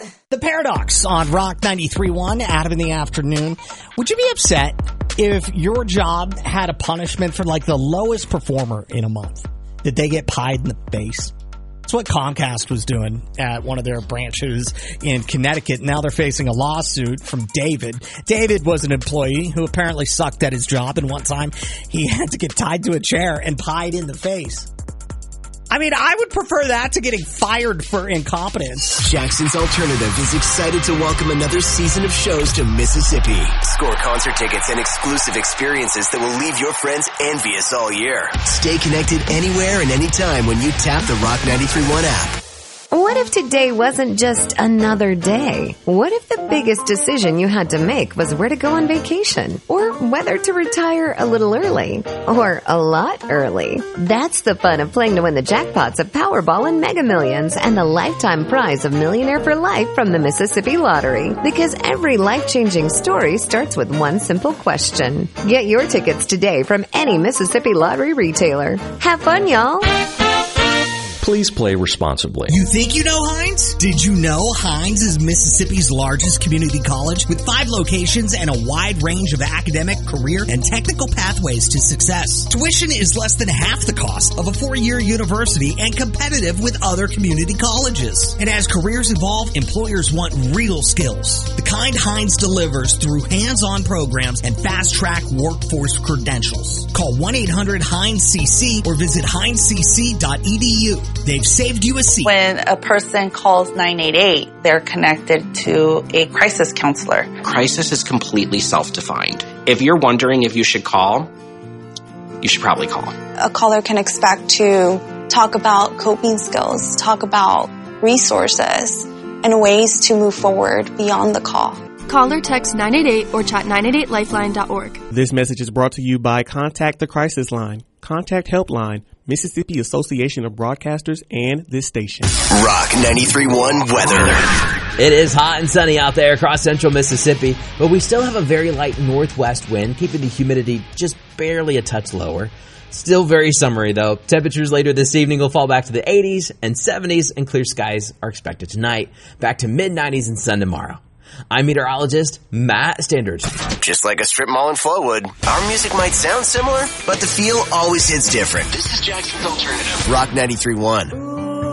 The Paradox on Rock 93.1, Adam in the afternoon. Would you be upset if your job had a punishment for like the lowest performer in a month? Did they get pied in the face? That's what Comcast was doing at one of their branches in Connecticut. Now they're facing a lawsuit from David. David was an employee who apparently sucked at his job, and one time he had to get tied to a chair and pied in the face. I mean, I would prefer that to getting fired for incompetence. Jackson's Alternative is excited to welcome another season of shows to Mississippi. Score concert tickets and exclusive experiences that will leave your friends envious all year. Stay connected anywhere and anytime when you tap the Rock 93.1 app. What if today wasn't just another day? What if the biggest decision you had to make was where to go on vacation? Or whether to retire a little early? Or a lot early? That's the fun of playing to win the jackpots of Powerball and Mega Millions and the lifetime prize of Millionaire for Life from the Mississippi Lottery. Because every life-changing story starts with one simple question. Get your tickets today from any Mississippi Lottery retailer. Have fun, y'all! Please play responsibly. You think you know Hines? Did you know Hines is Mississippi's largest community college with 5 locations and a wide range of academic, career, and technical pathways to success? Tuition is less than half the cost of a 4-year university and competitive with other community colleges. And as careers evolve, employers want real skills. The kind Hines delivers through hands-on programs and fast-track workforce credentials. Call 1-800-HINES-CC or visit hinescc.edu. They've saved you a seat. When a person calls 988, they're connected to a crisis counselor. Crisis is completely self-defined. If you're wondering if you should call, you should probably call. A caller can expect to talk about coping skills, talk about resources, and ways to move forward beyond the call. Call or text 988 or chat 988lifeline.org. This message is brought to you by Contact the Crisis Line, Contact Helpline, Mississippi Association of Broadcasters, and this station. Rock 93.1 weather. It is hot and sunny out there across central Mississippi, but we still have a very light northwest wind, keeping the humidity just barely a touch lower. Still very summery, though. Temperatures later this evening will fall back to the 80s and 70s, and clear skies are expected tonight. Back to mid-90s and sun tomorrow. I'm meteorologist Matt Standard. Just like a strip mall in Flowood, our music might sound similar, but the feel always hits different. This is Jackson's Alternative. Rock 93.1.